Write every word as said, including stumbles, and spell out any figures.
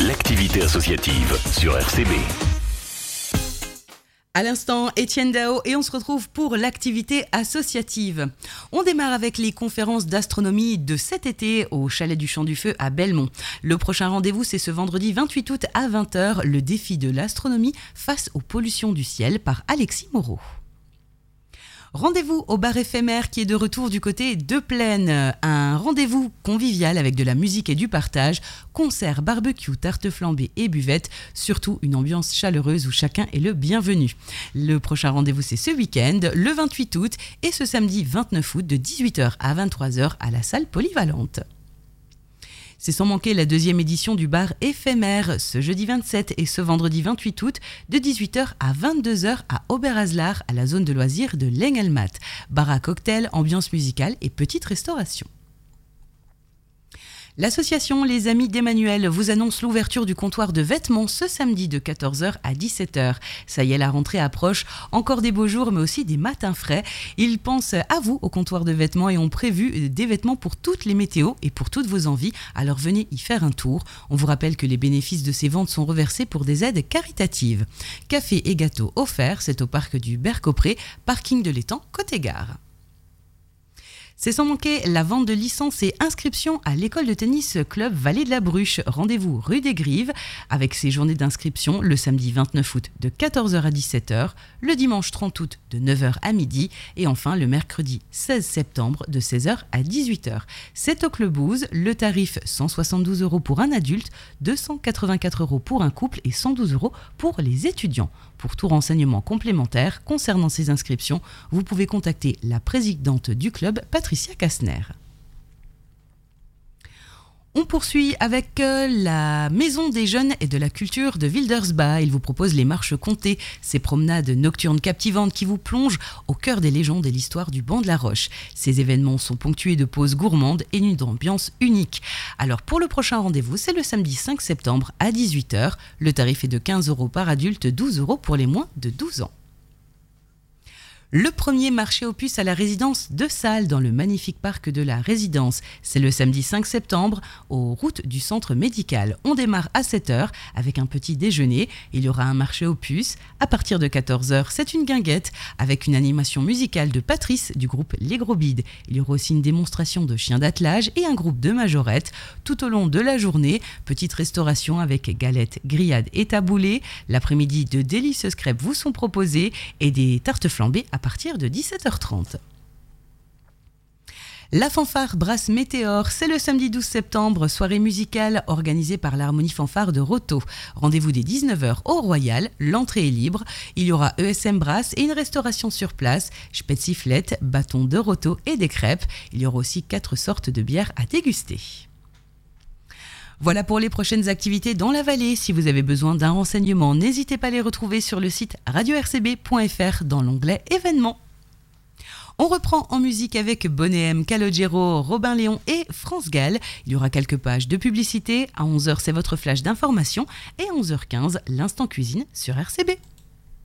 L'activité associative sur R C B. À l'instant, Étienne Dao et on se retrouve pour l'activité associative. On démarre avec les conférences d'astronomie de cet été au Chalet du Champ du Feu à Belmont. Le prochain rendez-vous, c'est ce vendredi vingt-huit août à vingt heures, le défi de l'astronomie face aux pollutions du ciel par Alexis Moreau. Rendez-vous au bar éphémère qui est de retour du côté de Plaine. Un rendez-vous convivial avec de la musique et du partage, concert, barbecue, tarte flambée et buvette, surtout une ambiance chaleureuse où chacun est le bienvenu. Le prochain rendez-vous c'est ce week-end, le vingt-huit août et ce samedi vingt-neuf août de dix-huit heures à vingt-trois heures à la salle polyvalente. C'est sans manquer la deuxième édition du bar éphémère, ce jeudi vingt-sept et ce vendredi vingt-huit août, de dix-huit heures à vingt-deux heures à Oberhaslar, à la zone de loisirs de l'Engelmat. Bar à cocktail, ambiance musicale et petite restauration. L'association Les Amis d'Emmanuel vous annonce l'ouverture du comptoir de vêtements ce samedi de quatorze heures à dix-sept heures. Ça y est, la rentrée approche, encore des beaux jours mais aussi des matins frais. Ils pensent à vous au comptoir de vêtements et ont prévu des vêtements pour toutes les météos et pour toutes vos envies. Alors venez y faire un tour. On vous rappelle que les bénéfices de ces ventes sont reversés pour des aides caritatives. Café et gâteaux offerts, c'est au parc du Bercopré, parking de l'étang côté gare. C'est sans manquer la vente de licences et inscriptions à l'école de tennis Club Vallée de la Bruche. Rendez-vous rue des Grives avec ses journées d'inscription le samedi vingt-neuf août de quatorze heures à dix-sept heures, le dimanche trente août de neuf heures à midi et enfin le mercredi seize septembre de seize heures à dix-huit heures. C'est au Club Bouze, le tarif cent soixante-douze euros pour un adulte, deux cent quatre-vingt-quatre euros pour un couple et cent douze euros pour les étudiants. Pour tout renseignement complémentaire concernant ces inscriptions, vous pouvez contacter la présidente du club, Patricia Kastner. On poursuit avec la Maison des Jeunes et de la Culture de Wildersbach. Il vous propose les marches comptées, ces promenades nocturnes captivantes qui vous plongent au cœur des légendes et l'histoire du banc de la Roche. Ces événements sont ponctués de pauses gourmandes et d'une ambiance unique. Alors pour le prochain rendez-vous, c'est le samedi cinq septembre à dix-huit heures. Le tarif est de quinze euros par adulte, douze euros pour les moins de douze ans. Le premier marché aux puces à la résidence de Salles dans le magnifique parc de la Résidence. C'est le samedi cinq septembre aux routes du centre médical. On démarre à sept heures avec un petit déjeuner. Il y aura un marché aux puces. À partir de quatorze heures, c'est une guinguette avec une animation musicale de Patrice du groupe Les Gros Bides. Il y aura aussi une démonstration de chiens d'attelage et un groupe de majorettes. Tout au long de la journée, petite restauration avec galettes, grillades et taboulés. L'après-midi, de délicieuses crêpes vous sont proposées et des tartes flambées à à partir de dix-sept heures trente. La fanfare Brasse Météore, c'est le samedi douze septembre, soirée musicale organisée par l'Harmonie Fanfare de Roto. Rendez-vous dès dix-neuf heures au Royal, l'entrée est libre. Il y aura E S M Brasse et une restauration sur place, spätziflette, bâton de Roto et des crêpes. Il y aura aussi quatre sortes de bières à déguster. Voilà pour les prochaines activités dans la vallée. Si vous avez besoin d'un renseignement, n'hésitez pas à les retrouver sur le site radio r c b point f r dans l'onglet événements. On reprend en musique avec Bonnet M, Calogero, Robin Léon et France Gall. Il y aura quelques pages de publicité. À onze heures, c'est votre flash d'information. Et à onze heures quinze, l'instant cuisine sur R C B.